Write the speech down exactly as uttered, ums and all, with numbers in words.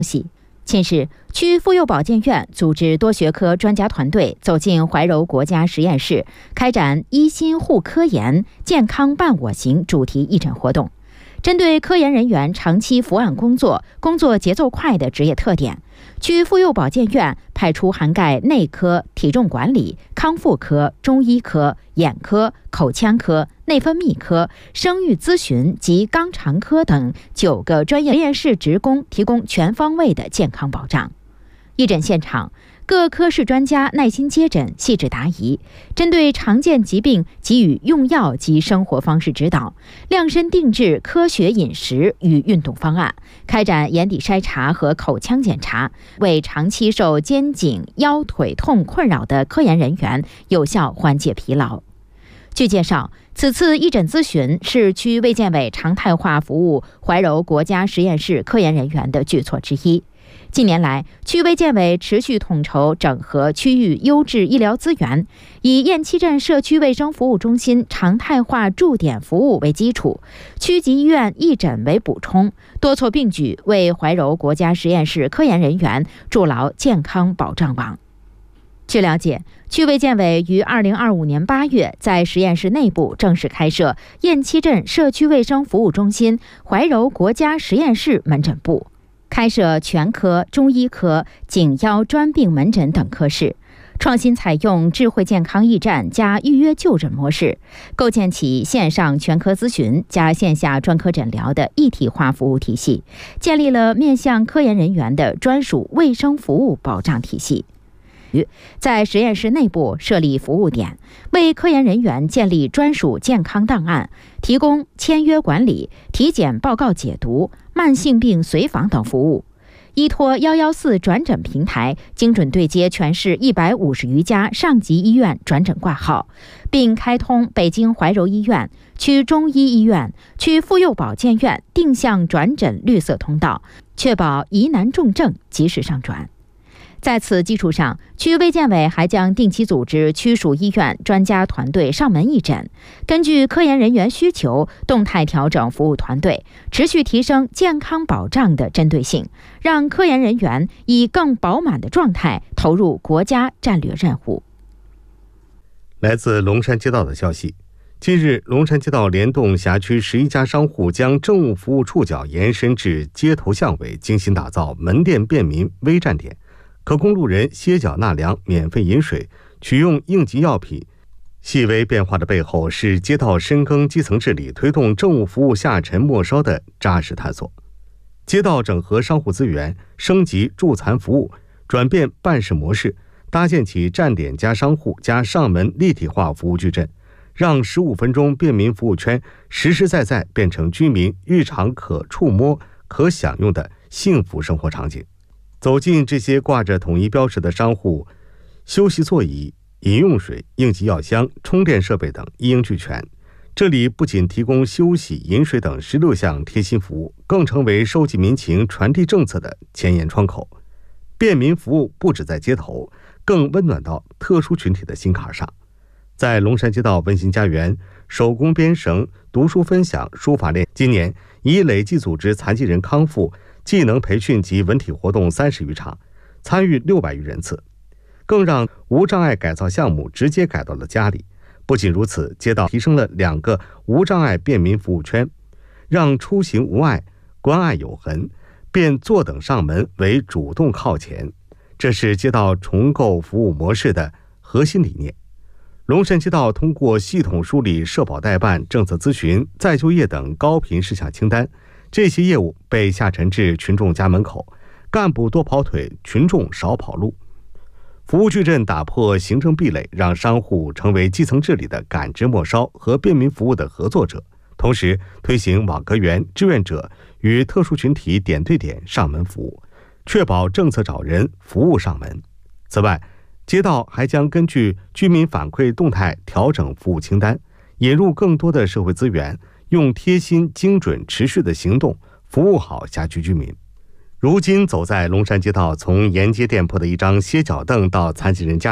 息。近日，区妇幼保健院组织多学科专家团队走进怀柔国家实验室，开展“医心护科研，健康伴我行”主题义诊活动。针对科研人员长期伏案工作、工作节奏快的职业特点，区妇幼保健院派出涵盖内科、体重管理、康复科、中医科、眼科、口腔科、内分泌科、生育咨询及肛肠科等九个专业实验室职工，提供全方位的健康保障。义诊现场，各科室专家耐心接诊，细致答疑，针对常见疾病给予用药及生活方式指导，量身定制科学饮食与运动方案，开展眼底筛查和口腔检查，为长期受肩颈、腰腿痛困扰的科研人员有效缓解疲劳。据介绍，此次义诊咨询是区卫健委常态化服务怀柔国家实验室科研人员的举措之一。近年来，区卫健委持续统筹整合区域优质医疗资源，以雁栖镇社区卫生服务中心常态化驻点服务为基础，区级医院义诊为补充，多措并举，为怀柔国家实验室科研人员筑牢健康保障网。据了解，区卫健委于二零二五年八月在实验室内部正式开设雁栖镇社区卫生服务中心怀柔国家实验室门诊部，开设全科、中医科、颈腰专病门诊等科室，创新采用智慧健康驿站加预约就诊模式，构建起线上全科咨询加线下专科诊疗的一体化服务体系，建立了面向科研人员的专属卫生服务保障体系。在实验室内部设立服务点，为科研人员建立专属健康档案，提供签约管理、体检报告解读、慢性病随访等服务。依托一一四转诊平台，精准对接全市一百五十余家上级医院转诊挂号，并开通北京怀柔医院、区中医医院、区妇幼保健院定向转诊绿色通道，确保疑难重症及时上转。在此基础上，区卫健委还将定期组织区属医院专家团队上门义诊，根据科研人员需求，动态调整服务团队，持续提升健康保障的针对性，让科研人员以更饱满的状态投入国家战略任务。 来自龙山街道的消息，近日，龙山街道联动辖区十一家商户将政务服务触角延伸至街头巷尾，精心打造门店便民微站点，可供路人歇脚纳凉、免费饮水、取用应急药品。细微变化的背后，是街道深耕基层治理、推动政务服务下沉末梢的扎实探索。街道整合商户资源，升级助残服务，转变办事模式，搭建起站点加商户加上门立体化服务矩阵，让十五分钟便民服务圈实实在在变成居民日常可触摸、可享用的幸福生活场景。走进这些挂着统一标识的商户，休息座椅、饮用水、应急药箱、充电设备等一应俱全。这里不仅提供休息、饮水等十六项贴心服务，更成为收集民情、传递政策的前沿窗口。便民服务不止在街头，更温暖到特殊群体的心坎上。在龙山街道温馨家园，手工编绳、读书分享、书法练，今年已累计组织残疾人康复、技能培训及文体活动三十余场，参与六百余人次，更让无障碍改造项目直接改到了家里。不仅如此，街道提升了两个无障碍便民服务圈，让出行无碍、关爱有痕，变坐等上门为主动靠前。这是街道重构服务模式的核心理念。龙山街道通过系统梳理社保代办、政策咨询、再就业等高频事项清单，这些业务被下沉至群众家门口，干部多跑腿，群众少跑路。服务矩阵打破行政壁垒，让商户成为基层治理的感知末梢和便民服务的合作者，同时推行网格员、志愿者与特殊群体点对点上门服务，确保政策找人，服务上门。此外，街道还将根据居民反馈动态调整服务清单，引入更多的社会资源，用贴心、精准、持续的行动服务好辖区居民。如今走在龙山街道，从沿街店铺的一张歇脚凳到残疾人家